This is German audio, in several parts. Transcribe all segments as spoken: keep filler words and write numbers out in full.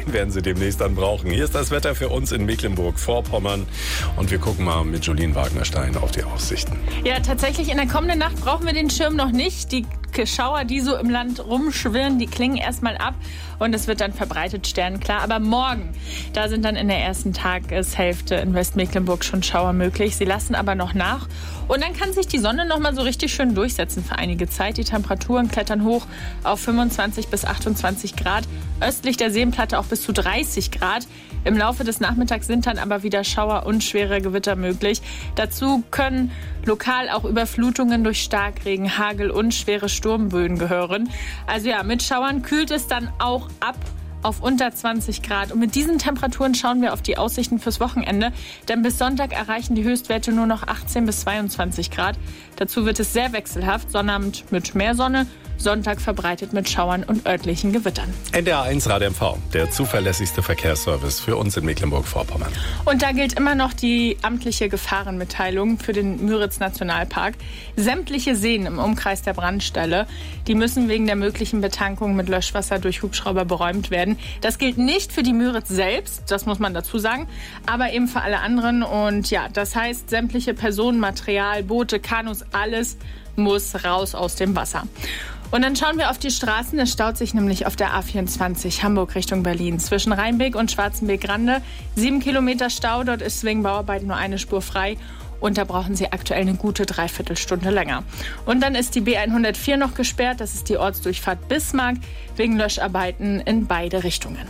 den werden Sie demnächst dann brauchen. Hier ist das Wetter für uns in Mecklenburg-Vorpommern und wir gucken mal mit Jolien Wagner-Stein auf die Aussichten. Ja, tatsächlich in der kommenden Nacht brauchen wir den Schirm noch nicht. Die Schauer, die so im Land rumschwirren, die klingen erstmal ab und es wird dann verbreitet sternenklar. Aber morgen, da sind dann in der ersten Tageshälfte in Westmecklenburg schon Schauer möglich. Sie lassen aber noch nach und dann kann sich die Sonne noch mal so richtig schön durchsetzen für einige Zeit. Die Temperaturen klettern hoch auf fünfundzwanzig bis achtundzwanzig Grad. Östlich der Seenplatte auch bis zu dreißig Grad. Im Laufe des Nachmittags sind dann aber wieder Schauer und schwere Gewitter möglich. Dazu können lokal auch Überflutungen durch Starkregen, Hagel und schwere Sturmböen gehören. Also ja, mit Schauern kühlt es dann auch ab auf unter zwanzig Grad. Und mit diesen Temperaturen schauen wir auf die Aussichten fürs Wochenende. Denn bis Sonntag erreichen die Höchstwerte nur noch achtzehn bis zweiundzwanzig Grad. Dazu wird es sehr wechselhaft. Sonnabend mit mehr Sonne, Sonntag verbreitet mit Schauern und örtlichen Gewittern. N D R eins Radio M V, der zuverlässigste Verkehrsservice für uns in Mecklenburg-Vorpommern. Und da gilt immer noch die amtliche Gefahrenmitteilung für den Müritz-Nationalpark. Sämtliche Seen im Umkreis der Brandstelle, die müssen wegen der möglichen Betankung mit Löschwasser durch Hubschrauber beräumt werden. Das gilt nicht für die Müritz selbst, das muss man dazu sagen, aber eben für alle anderen. Und ja, das heißt, sämtliche Personen, Material, Boote, Kanus, alles muss raus aus dem Wasser. Und dann schauen wir auf die Straßen. Es staut sich nämlich auf der A vierundzwanzig Hamburg Richtung Berlin. Zwischen Rheinbeek und Schwarzenbeek-Grande. Sieben Kilometer Stau. Dort ist wegen Bauarbeit nur eine Spur frei. Und da brauchen Sie aktuell eine gute Dreiviertelstunde länger. Und dann ist die B hundertvier noch gesperrt. Das ist die Ortsdurchfahrt Bismarck. Wegen Löscharbeiten in beide Richtungen.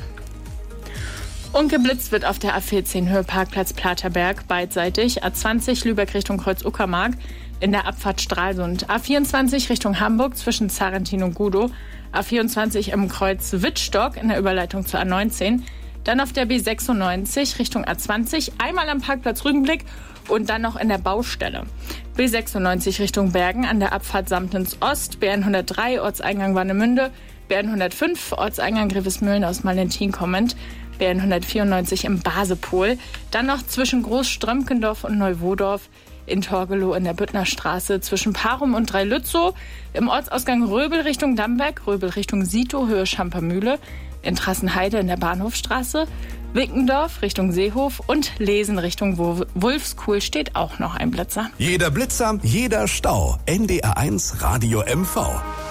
Und geblitzt wird auf der A vierzehn Höhe Parkplatz Platerberg beidseitig. A zwanzig Lübeck Richtung Kreuz-Uckermark. In der Abfahrt Stralsund. A vierundzwanzig Richtung Hamburg zwischen Zarentin und Gudow. A vierundzwanzig im Kreuz Wittstock in der Überleitung zur A neunzehn. Dann auf der B sechsundneunzig Richtung A zwanzig. Einmal am Parkplatz Rügenblick und dann noch in der Baustelle. B sechsundneunzig Richtung Bergen an der Abfahrt Samtens Ost. B hundertdrei Ortseingang Warnemünde. B hundertfünf Ortseingang Grevesmühlen aus Valentin kommend. B hundertvierundneunzig im Basepol. Dann noch zwischen Großströmkendorf und Neuwodorf. In Torgelow in der Büttnerstraße zwischen Parum und Dreilützow, im Ortsausgang Röbel Richtung Damberg, Röbel Richtung Sito, Höhe Schampermühle, in Trassenheide in der Bahnhofstraße, Wickendorf Richtung Seehof und Lesen Richtung Wulfskuhl steht auch noch ein Blitzer. Jeder Blitzer, jeder Stau. N D R eins Radio M V.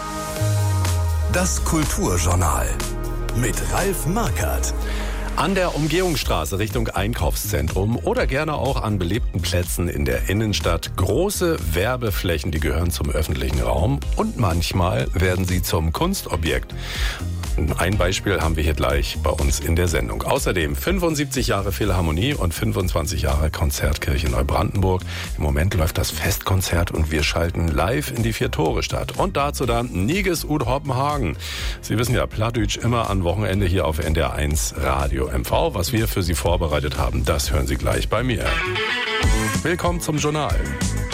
Das Kulturjournal mit Ralf Markert. An der Umgehungsstraße Richtung Einkaufszentrum oder gerne auch an belebten Plätzen in der Innenstadt große Werbeflächen, die gehören zum öffentlichen Raum und manchmal werden sie zum Kunstobjekt. Ein Beispiel haben wir hier gleich bei uns in der Sendung. Außerdem fünfundsiebzig Jahre Philharmonie und fünfundzwanzig Jahre Konzertkirche Neubrandenburg. Im Moment läuft das Festkonzert und wir schalten live in die Vier-Tore-Stadt. Und dazu dann Niges ud Hoppenhagen. Sie wissen ja, Plattdeutsch immer am Wochenende hier auf N D R eins Radio M V. Was wir für Sie vorbereitet haben, das hören Sie gleich bei mir. Willkommen zum Journal.